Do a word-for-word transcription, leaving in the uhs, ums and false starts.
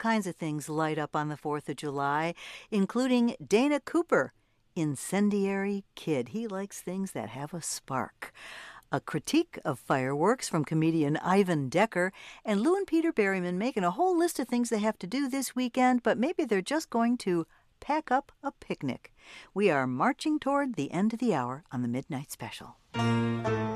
kinds of things light up on the fourth of July, including Dana Cooper, Incendiary Kid. He likes things that have a spark. A critique of fireworks from comedian Ivan Decker, and Lou and Peter Berryman making a whole list of things they have to do this weekend, but maybe they're just going to pack up a picnic. We are marching toward the end of the hour on the Midnight Special.